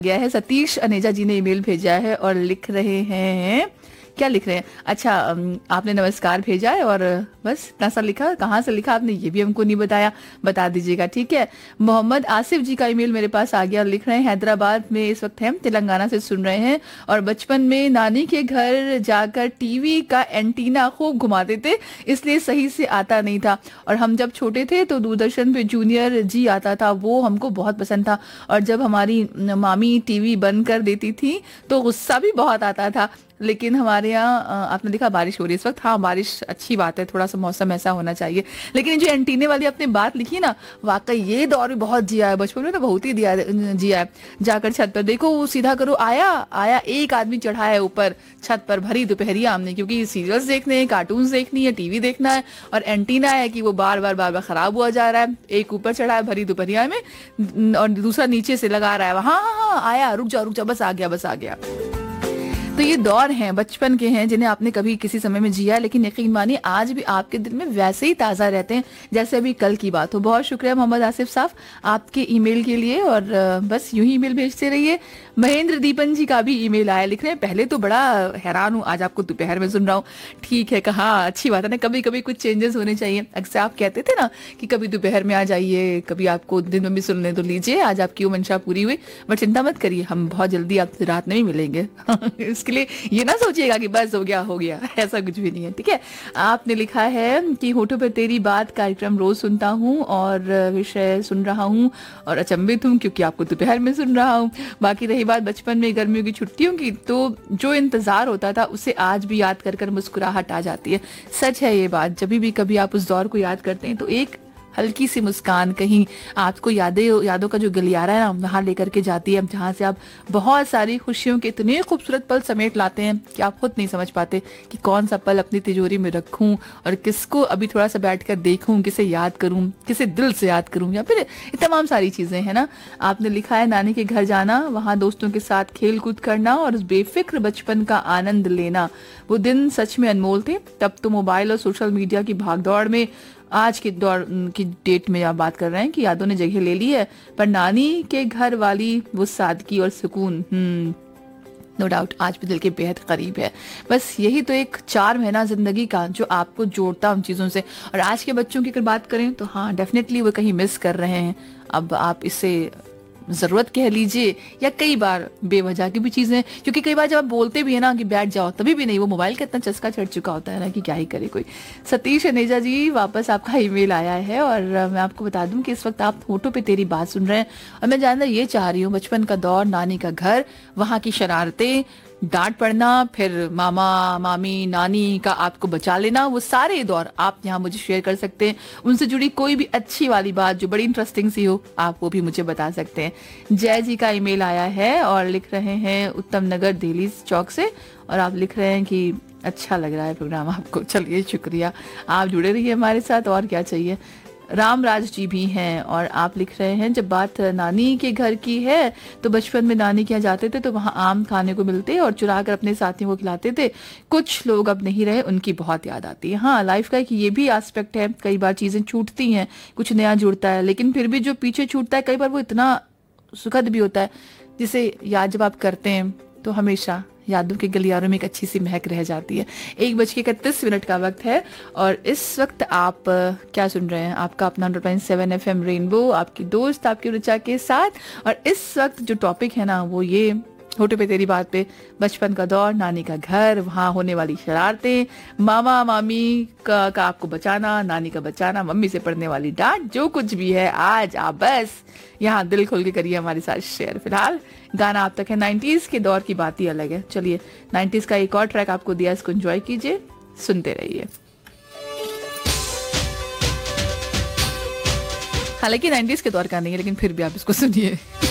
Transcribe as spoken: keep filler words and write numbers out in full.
गया है। सतीश अनेजा जी ने ईमेल भेजा है और लिख रहे हैं, क्या लिख रहे हैं, अच्छा अम, आपने नमस्कार भेजा है और बस इतना सा लिखा। कहाँ से लिखा आपने ये भी हमको नहीं बताया, बता दीजिएगा, ठीक है। मोहम्मद आसिफ जी का ईमेल मेरे पास आ गया और लिख रहे हैं हैदराबाद में इस वक्त हम तेलंगाना से सुन रहे हैं और बचपन में नानी के घर जाकर टीवी का एंटीना खूब घुमाते थे, इसलिए सही से आता नहीं था और हम जब छोटे थे तो दूरदर्शन पे जूनियर जी आता था, वो हमको बहुत पसंद था और जब हमारी मामी टीवी बंद कर देती थी तो गुस्सा भी बहुत आता था। लेकिन हमारे यहाँ अ, आपने देखा बारिश हो रही है इस वक्त, हाँ बारिश अच्छी बात है, थोड़ा सा मौसम ऐसा होना चाहिए। लेकिन जो एंटीने वाली आपने बात लिखी ना, वाकई ये दौर भी बहुत जिया है, बचपन में तो बहुत ही दिया जिया है। जाकर छत पर देखो, वो सीधा करो, आया आया एक आदमी चढ़ा है ऊपर छत पर भरी दोपहरिया हमने, क्योंकि सीरियल्स देखने हैं, कार्टून देखनी है, टीवी देखना है और एंटीना है कि वो बार बार बार बार खराब हुआ जा रहा है। एक ऊपर चढ़ा है भरी दोपहरिया में और दूसरा नीचे से लगा रहा है, हाँ हाँ हाँ आया, रुक जा रुक जा, बस आ गया बस आ गया। तो ये दौर हैं बचपन के हैं जिन्हें आपने कभी किसी समय में जिया, लेकिन यकीन मानिए आज भी आपके दिल में वैसे ही ताज़ा रहते हैं जैसे अभी कल की बात हो। बहुत शुक्रिया मोहम्मद आसिफ साहब आपके ईमेल के लिए और अ, बस यूं ही ईमेल भेजते रहिए। महेंद्र दीपन जी का भी ईमेल आया, लिख रहे हैं पहले तो बड़ा हैरान हूँ, आज आपको दोपहर में सुन रहा हूँ। ठीक है, कहा अच्छी बात है ना, कभी कभी कुछ चेंजेस होने चाहिए। अक्सर आप कहते थे ना कि कभी दोपहर में आ जाइए, कभी आपको दिन में भी सुनने तो लीजिए, आज आपकी वो मंशा पूरी हुई। बट चिंता मत करिए, हम बहुत जल्दी आपसे रात में ही मिलेंगे इसके लिए ये ना सोचिएगा कि बस हो गया हो गया, ऐसा कुछ भी नहीं है, ठीक है। आपने लिखा है कि होठों पे तेरी बात कार्यक्रम रोज सुनता हूँ और विषय सुन रहा हूँ और अचंभित हूँ क्योंकि आपको दोपहर में सुन रहा हूँ। बाकी रही बात बचपन में गर्मियों की छुट्टियों की, तो जो इंतजार होता था उसे आज भी याद कर कर मुस्कुराहट आ जाती है। सच है ये बात, जब भी कभी आप उस दौर को याद करते हैं तो एक हल्की सी मुस्कान कहीं आपको यादें यादों का जो गलियारा है ना वहाँ लेकर के जाती है, जहाँ से आप बहुत सारी खुशियों के इतने खूबसूरत पल समेट लाते हैं कि आप खुद नहीं समझ पाते कि कौन सा पल अपनी तिजोरी में रखूं और किसको अभी थोड़ा सा बैठकर देखूं, किसे याद करूं, किसे दिल से याद करूं, या फिर ये तमाम सारी चीजें हैं ना। आपने लिखा है नानी के घर जाना, वहाँ दोस्तों के साथ खेल कूद करना और उस बेफिक्र बचपन का आनंद लेना, वो दिन सच में अनमोल थे। तब तो मोबाइल और सोशल मीडिया की भागदौड़ में, आज के दौर की डेट में आप बात कर रहे हैं कि यादों ने जगह ले ली है, पर नानी के घर वाली वो सादगी और सुकून हम्म नो डाउट आज भी दिल के बेहद करीब है। बस यही तो एक चार महीना जिंदगी का जो आपको जोड़ता उन चीजों से। और आज के बच्चों की अगर बात करें तो हाँ डेफिनेटली वो कहीं मिस कर रहे हैं। अब आप इसे जरूरत कह लीजिए या कई बार बेवजह की भी चीजें, क्योंकि कई बार जब आप बोलते भी है ना कि बैठ जाओ तभी भी नहीं, वो मोबाइल का इतना चस्का चढ़ चुका होता है ना कि क्या ही करे कोई। सतीश अनेजा जी वापस आपका ईमेल आया है और मैं आपको बता दूं कि इस वक्त आप होठों पे तेरी बात सुन रहे हैं और मैं जानना ये चाह रही हूँ बचपन का दौर, नानी का घर, वहां की शरारतें, डांट पड़ना, फिर मामा मामी नानी का आपको बचा लेना, वो सारे दौर आप यहाँ मुझे शेयर कर सकते हैं। उनसे जुड़ी कोई भी अच्छी वाली बात जो बड़ी इंटरेस्टिंग सी हो आप वो भी मुझे बता सकते हैं। जय जी का ईमेल आया है और लिख रहे हैं उत्तम नगर दिल्ली चौक से और आप लिख रहे हैं कि अच्छा लग रहा है प्रोग्राम आपको। चलिए शुक्रिया, आप जुड़े रहिए हमारे साथ, और क्या चाहिए। रामराज जी भी हैं और आप लिख रहे हैं जब बात नानी के घर की है तो बचपन में नानी के यहाँ जाते थे तो वहाँ आम खाने को मिलते और चुरा कर अपने साथियों को खिलाते थे। कुछ लोग अब नहीं रहे, उनकी बहुत याद आती है। हाँ लाइफ का एक ये भी एस्पेक्ट है, कई बार चीजें छूटती हैं, कुछ नया जुड़ता है, लेकिन फिर भी जो पीछे छूटता है कई बार वो इतना सुखद भी होता है जिसे याद जब आप करते हैं तो हमेशा यादों के गलियारों में एक अच्छी सी महक रह जाती है। एक बज के इकतीस मिनट का वक्त है और इस वक्त आप आ, क्या सुन रहे हैं, आपका अपना hundred point seven F M rainbow, आपकी दोस्त आपकी रुचा के साथ। और इस वक्त जो टॉपिक है ना वो ये होठों पे तेरी बात पे, बचपन का दौर, नानी का घर, वहां होने वाली शरारतें, मामा मामी का, का आपको बचाना, नानी का बचाना, मम्मी से पड़ने वाली डांट, जो कुछ भी है आज आप बस यहाँ दिल खोल के करिए हमारे साथ शेयर। फिलहाल गाना आप तक है, नाइन्टीज के दौर की बात ही अलग है। चलिए नाइन्टीज का एक और ट्रैक आपको दिया, इसको एंजॉय कीजिए, सुनते रहिए। हालांकि नाइन्टीज के दौर का नहीं है लेकिन फिर भी आप इसको सुनिए।